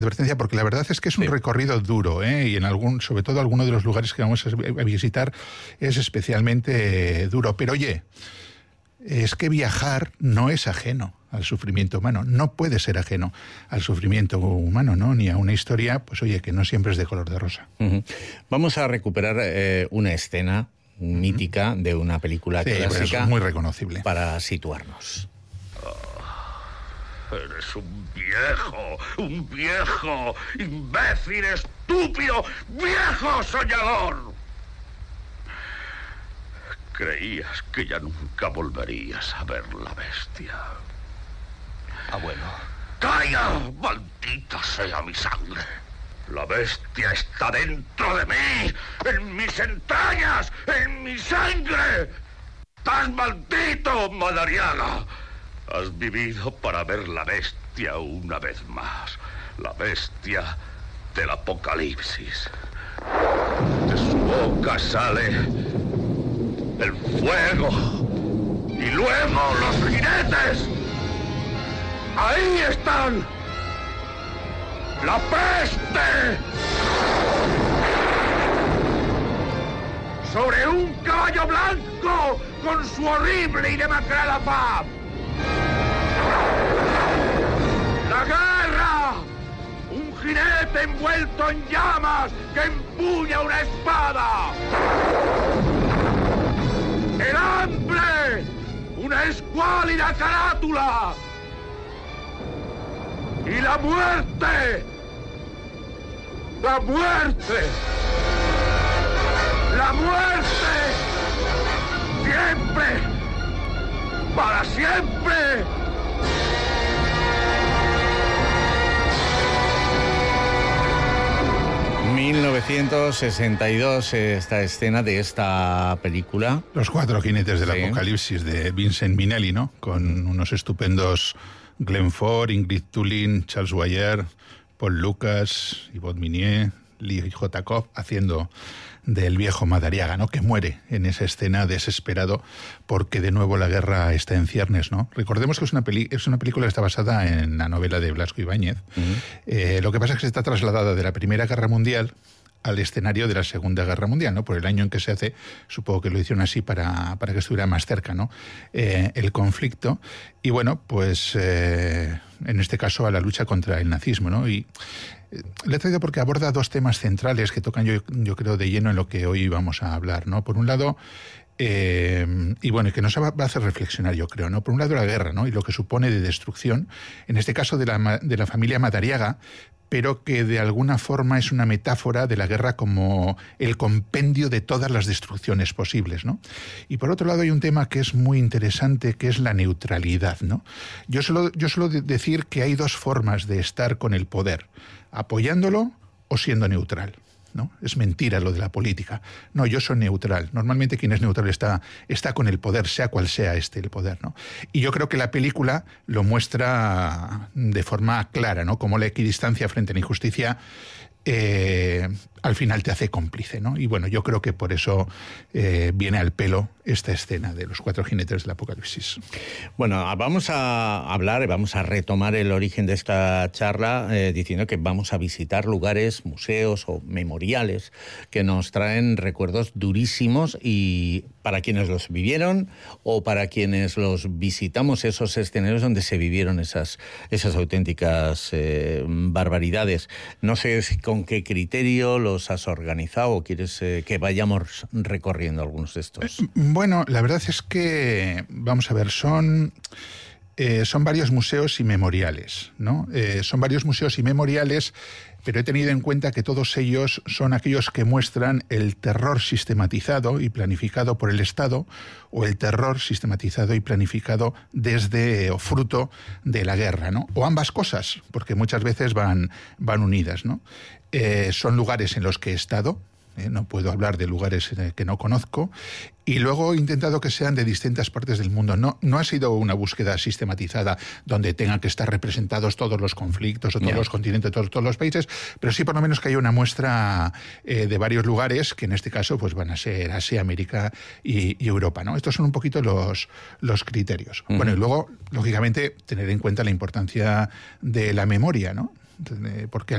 advertencia, porque la verdad es que es un recorrido duro, y sobre todo alguno de los lugares que vamos a visitar es especialmente duro. Pero oye, es que viajar no es ajeno al sufrimiento humano, no puede ser ajeno al sufrimiento humano, ¿no? Ni a una historia, pues oye, que no siempre es de color de rosa. Vamos a recuperar una escena mítica de una película clásica, es muy reconocible, para situarnos. Eres un viejo, imbécil, estúpido, viejo soñador. Creías que ya nunca volverías a ver la bestia. Abuelo. ¡Calla! ¡Maldita sea mi sangre! La bestia está dentro de mí, en mis entrañas, en mi sangre. ¡Estás maldito, Madariaga! Has vivido para ver la bestia una vez más. La bestia del apocalipsis. De su boca sale el fuego. Y luego los jinetes. ¡Ahí están! ¡La peste! Sobre un caballo blanco con su horrible y demacrada faz. ¡La guerra! Un jinete envuelto en llamas que empuña una espada. ¡El hambre! ¡Una escuálida carátula! ¡Y la muerte! ¡La muerte! ¡La muerte! ¡Siempre! ¡Para siempre! 1962, esta escena de esta película. Los cuatro jinetes del apocalipsis, de Vincent Minnelli, ¿no? Con unos estupendos Glenn Ford, Ingrid Thulin, Charles Boyer, Paul Lucas, Yvonne Minier, Lee J. Cobb, haciendo del viejo Madariaga, ¿no? Que muere en esa escena desesperado porque de nuevo la guerra está en ciernes, ¿no? Recordemos que es una película que está basada en la novela de Blasco Ibáñez. Lo que pasa es que está trasladada de la Primera Guerra Mundial al escenario de la Segunda Guerra Mundial, ¿no? Por el año en que se hace, supongo que lo hicieron así para que estuviera más cerca, ¿no? El conflicto. Y bueno, pues en este caso a la lucha contra el nazismo, ¿no? Y le he traído porque aborda dos temas centrales que tocan yo creo de lleno en lo que hoy vamos a hablar, ¿no? Por un lado, y bueno, que nos va a hacer reflexionar, yo creo, ¿no? Por un lado la guerra, ¿no? Y lo que supone de destrucción, en este caso de la familia Madariaga, pero que de alguna forma es una metáfora de la guerra como el compendio de todas las destrucciones posibles, ¿no? Y por otro lado hay un tema que es muy interesante, que es la neutralidad, ¿no? Yo suelo decir que hay dos formas de estar con el poder: apoyándolo o siendo neutral, ¿no? Es mentira lo de la política. No, yo soy neutral. Normalmente quien es neutral está con el poder, sea cual sea el poder, ¿no? Y yo creo que la película lo muestra de forma clara, ¿no? Como la equidistancia frente a la injusticia al final te hace cómplice, ¿no? Y bueno, yo creo que por eso viene al pelo esta escena de los cuatro jinetes del apocalipsis. Bueno, vamos a hablar, vamos a retomar el origen de esta charla diciendo que vamos a visitar lugares, museos o memoriales que nos traen recuerdos durísimos, y para quienes los vivieron o para quienes los visitamos, esos escenarios donde se vivieron esas auténticas barbaridades. No sé con qué criterio los has organizado o quieres que vayamos recorriendo algunos de estos. Bueno, la verdad es que, vamos a ver, son varios museos y memoriales, ¿no? Son varios museos y memoriales, pero he tenido en cuenta que todos ellos son aquellos que muestran el terror sistematizado y planificado por el Estado, o el terror sistematizado y planificado desde o fruto de la guerra, ¿no? O ambas cosas, porque muchas veces van unidas, ¿no? Son lugares en los que he estado. No puedo hablar de lugares que no conozco, y luego he intentado que sean de distintas partes del mundo. No ha sido una búsqueda sistematizada donde tengan que estar representados todos los conflictos o todos los continentes, todos los países, pero sí por lo menos que haya una muestra de varios lugares, que en este caso pues van a ser Asia, América y Europa, ¿no? Estos son un poquito los criterios. Bueno, y luego, lógicamente, tener en cuenta la importancia de la memoria, ¿no? porque